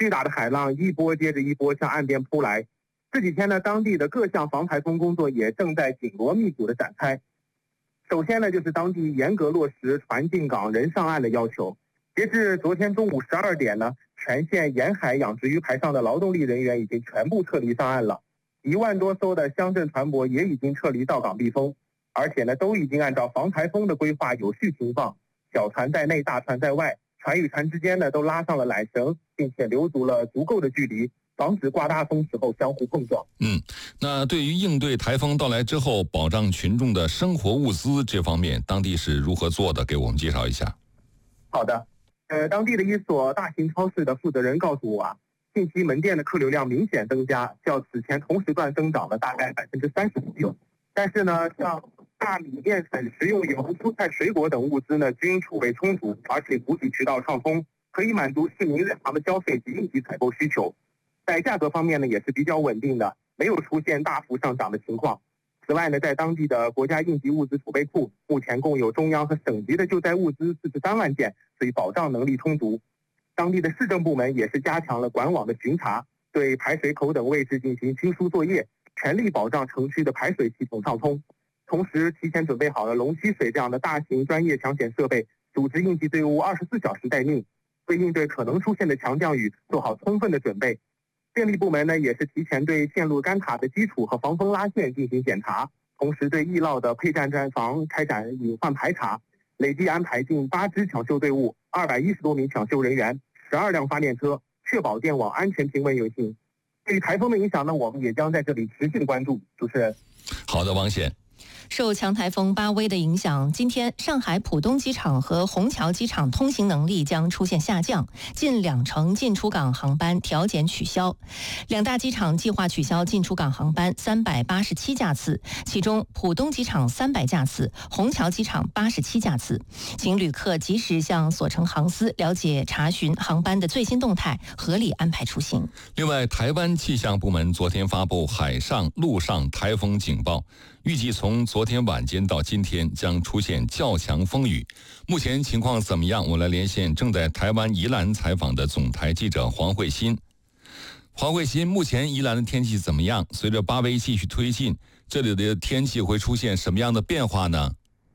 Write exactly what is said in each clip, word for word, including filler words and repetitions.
巨大的海浪一波接着一波向岸边扑来。这几天呢，当地的各项防台风工作也正在紧锣密鼓的展开。首先呢，就是当地严格落实船进港、人上岸的要求。截至昨天中午十二点呢，全县沿海养殖鱼排上的劳动力人员已经全部撤离上岸了，一万多艘的乡镇船舶也已经撤离到港避风，而且呢，都已经按照防台风的规划有序停放，小船在内，大船在外，船与船之间呢都拉上了缆绳，并且留足了足够的距离，防止刮大风时候相互碰撞。 嗯，那对于应对台风到来之后保障群众的生活物资这方面，当地是如何做的？给我们介绍一下。 好的，呃，当地的一所大型超市的负责人告诉我啊，近期门店的客流量明显增加，较此前同时段增长了大概百分之三十左右。但是呢，像大米、面粉、食用油、蔬菜、水果等物资呢，均储备充足，而且补给渠道畅通，可以满足市民日常的消费及应急采购需求。在价格方面呢，也是比较稳定的，没有出现大幅上涨的情况。此外呢，在当地的国家应急物资储备库，目前共有中央和省级的救灾物资四十三万件，所以保障能力充足。当地的市政部门也是加强了管网的巡查，对排水口等位置进行清疏作业，全力保障城区的排水系统畅通。同时，提前准备好了龙吸水这样的大型专业抢险设备，组织应急队伍二十四小时待命，为应对可能出现的强降雨做好充分的准备。电力部门呢，也是提前对线路干塔的基础和防风拉线进行检查，同时对易涝的配站站房开展隐患排查，累计安排近八支抢修队伍、二百一十多名抢修人员、十二辆发电车，确保电网安全平稳运行。对于台风的影响呢，我们也将在这里持续的关注。主持人， 好的，王显。 受强台风巴威的影响，今天上海浦东机场和虹桥机场通行能力将出现下降，近两成进出港航班调减取消。两大机场计划取消进出港航班三百八十七架次，其中浦东机场三百架次，虹桥机场八十七架次。请旅客及时向所乘航司了解查询航班的最新动态，合理安排出行。 另外，台湾气象部门昨天发布海上、陆上台风警报，预计从昨天晚间到今天将出现较强风雨。目前情况怎么样？我来连线正在台湾宜兰采访的总台记者黄慧欣。黄慧欣，目前宜兰的天气怎么样？随着巴威继续推进，这里的天气会出现什么样的变化呢？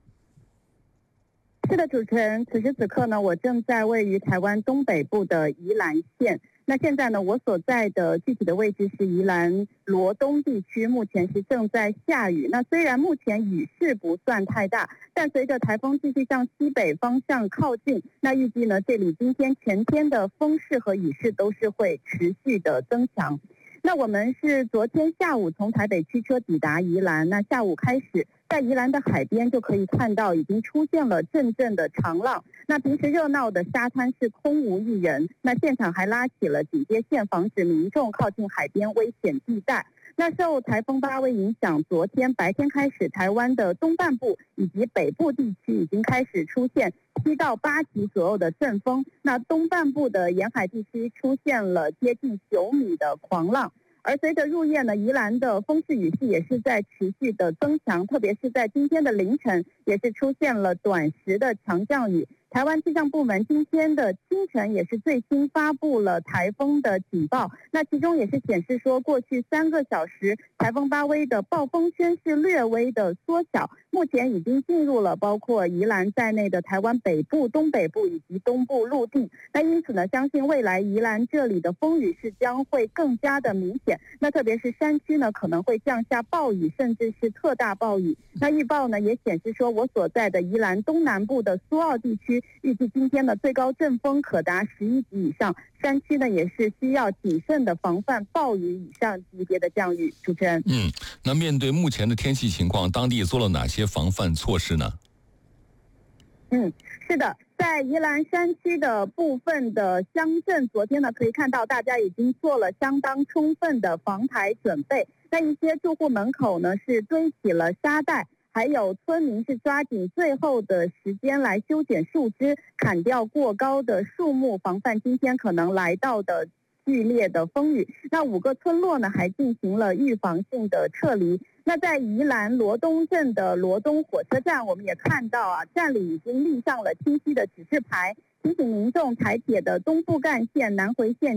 是的，主持人，此时此刻呢，我正在位于台湾东北部的宜兰县。那现在呢，我所在的具体的位置是宜兰罗东地区，目前是正在下雨。那虽然目前雨势不算太大，但随着台风继续向西北方向靠近，那预计呢，这里今天全天的风势和雨势都是会持续的增强。那我们是昨天下午从台北驱车抵达宜兰，那下午开始在宜兰的海边就可以看到已经出现了阵阵的长浪，那平时热闹的沙滩是空无一人，那现场还拉起了警戒线，防止民众靠近海边危险地带。那受台风巴威影响，昨天白天开始，台湾的东半部以及北部地区已经开始出现七到八级左右的阵风，那东半部的沿海地区出现了接近九米的狂浪。而随着入夜呢，宜兰的风势雨势也是在持续的增强，特别是在今天的凌晨，也是出现了短时的强降雨。台湾气象部门今天的清晨也是最新发布了台风的警报，那其中也是显示说，过去三个小时台风巴威的暴风圈是略微的缩小，目前已经进入了包括宜兰在内的台湾北部、东北部以及东部陆地。那因此呢，相信未来宜兰这里的风雨是将会更加的明显，那特别是山区呢，可能会降下暴雨，甚至是特大暴雨。那预报呢也显示说，我所在的宜兰东南部的苏澳地区，预计今天的最高阵风可达十一级以上，山区呢也是需要谨慎的防范暴雨以上级别的降雨。主持人， 嗯，那面对目前的天气情况，当地做了哪些防范措施呢？ 嗯，是的，在宜兰山区的部分的乡镇，昨天呢可以看到大家已经做了相当充分的防台准备。那一些住户门口呢是堆起了沙袋，还有村民是抓紧最后的时间来修剪树枝，砍掉过高的树木，防范今天可能来到的剧烈的风雨。那五个村落呢还进行了预防性的撤离。那在宜兰罗东镇的罗东火车站，我们也看到啊，站里已经立上了清晰的指示牌，提醒民众台铁的东部干线、南回线